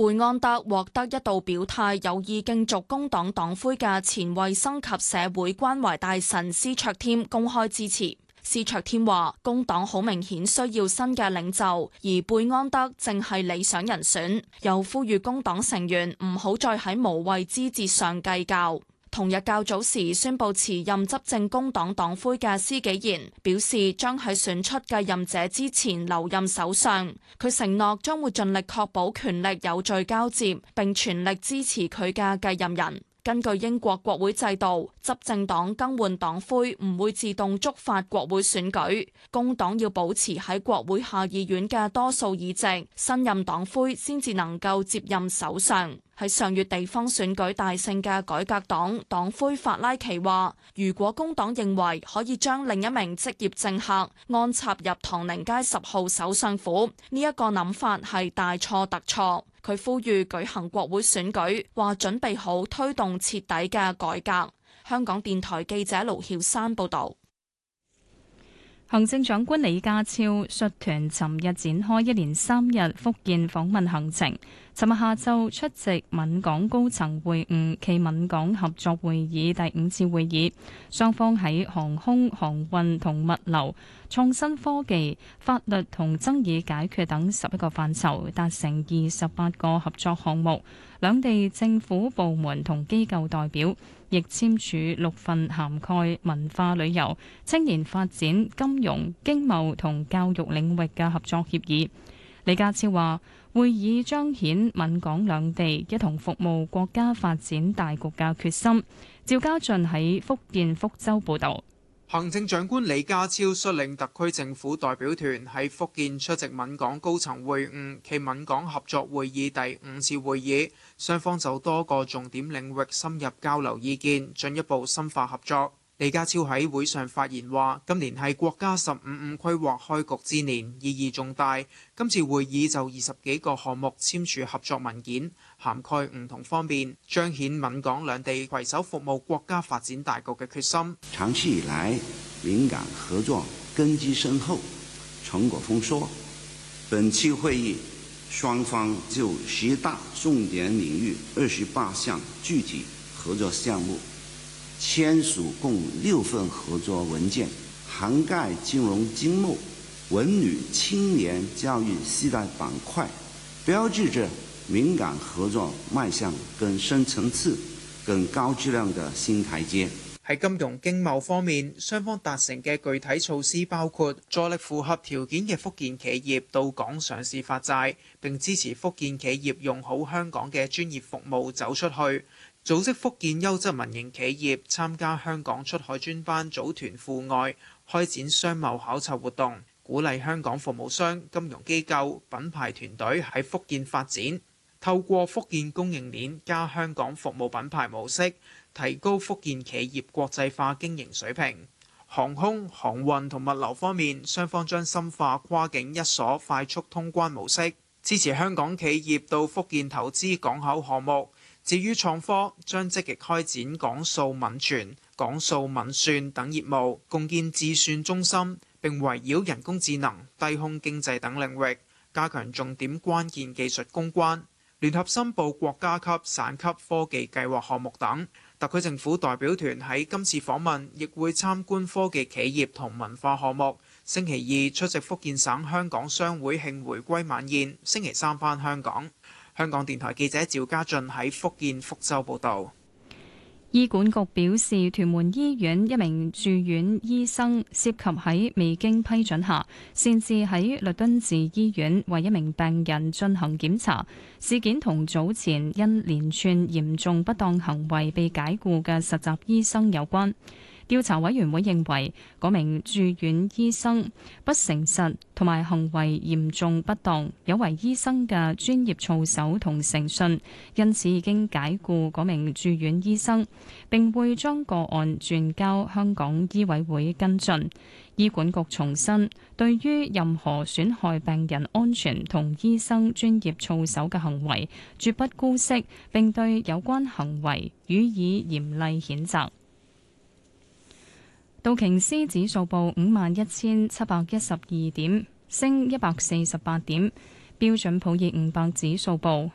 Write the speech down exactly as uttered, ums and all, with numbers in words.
貝安德獲得一度表態有意競逐工黨黨魁嘅前衛生及社會關懷大臣施卓添公開支持。施卓添話：工黨好明顯需要新嘅領袖，而貝安德正係理想人選。又呼籲工黨成員唔好再喺無謂枝節上計較。同日較早時宣布辭任執政工黨黨魁嘅施紀賢表示，將喺選出繼任者之前留任首相。佢承諾將會盡力確保權力有序交接，並全力支持佢嘅繼任人。根據英國國會制度，執政黨更換黨魁唔會自動觸發國會選舉，工黨要保持喺國會下議院嘅多數議席，新任黨魁先至能夠接任首相。喺上月地方選舉大勝嘅改革黨黨魁法拉奇話，如果工黨認為可以將另一名職業政客安插入唐寧街十號首相府，呢一個諗法係大錯特錯。佢呼籲舉行國會選舉，話準備好推動徹底嘅改革。香港電台記者盧曉珊報導。 行政長官李家超率團尋日展開一連三日福建訪問行程。尋日下晝出席閩港高層會晤暨閩港合作會議第五次會議，雙方喺航空、航運同物流、創新科技、法律同爭議解決等十一個範疇達成二十八個合作項目。兩地政府部門同機構代表亦簽署六份涵蓋文化旅遊、青年發展、金融、經貿同教育領域嘅合作協議。李家超話：會議彰顯閩港兩地一同服務國家發展大局嘅決心。趙家俊喺福建福州報導。 行政長官李家超率領特區政府代表團喺福建出席閩港高層會晤暨閩港合作會議第五次會議，雙方就多個重點領域深入交流意見，進一步深化合作。李家超喺會上發言話：今年係國家十五五規劃開局之年，意義重大。今次會議就二十幾個項目簽署合作文件，涵蓋唔同方面，彰顯閩港兩地攜手服務國家發展大局嘅決心。 長期以來，閩港合作根基深厚，成果豐碩。本期會議，雙方就十大重點領域二十八項具體合作項目簽署共六份合作文件，涵蓋金融、經貿、文旅、青年、教育四大板塊，標誌着閩港合作邁向更深層次、更高質量的新台階。 喺金融經貿方面，雙方達成嘅具體措施包括助力符合條件嘅福建企業到港上市發債，並支持福建企業用好香港嘅專業服務走出去。組織福建優質民營企業參加香港出海專班組團赴外，開展商貿考察活動，鼓勵香港服務商、金融機構、品牌團隊喺福建發展，透過福建供應鏈加香港服務品牌模式，提高福建企業國際化經營水平。航空、航運同物流方面，雙方將深化跨境一鎖快速通關模式，支持香港企業到福建投資港口項目。至於創科，將積極開展港數民傳、港數民算等業務，共建智算中心，並圍繞人工智能、低空經濟等領域，加強重點關鍵技術攻關，聯合申報國家級、省級科技計劃項目等。特區政府代表團喺今次訪問，亦會參觀科技企業同文化項目。星期二出席福建省香港商會慶回歸晚宴，星期三返香港。香港電台記者趙家俊喺福建福州報道。 醫管局表示，屯門醫院一名住院醫生涉及喺未經批准下，擅自喺律敦治醫院為一名病人進行檢查，事件同早前因連串嚴重不當行為被解僱嘅實習醫生有關。調查委員會認為，嗰名住院醫生不誠實同埋行為嚴重不當，有違醫生嘅專業操守同誠信，因此已經解僱嗰名住院醫生，並會將個案轉交香港醫委會跟進。醫管局重申，對於任何損害病人安全同醫生專業操守嘅行為，絕不姑息，並對有關行為予以嚴厲譴責。道瓊斯指數報五萬一千七百一十二點，升一百四十八點。標準普爾五百指數報